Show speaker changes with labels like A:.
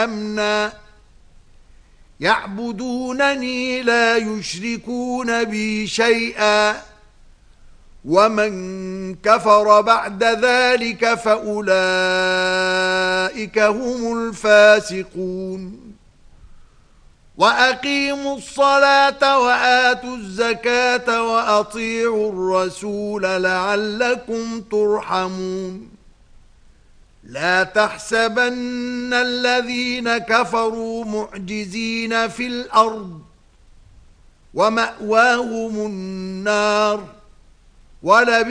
A: أمنا يعبدونني لا يشركون بي شيئا ومن كفر بعد ذلك فأولئك هم الفاسقون وأقيموا الصلاة وآتوا الزكاة وأطيعوا الرسول لعلكم ترحمون لا تحسبن الذين كفروا معجزين في الأرض ومأواهم النار ولبئس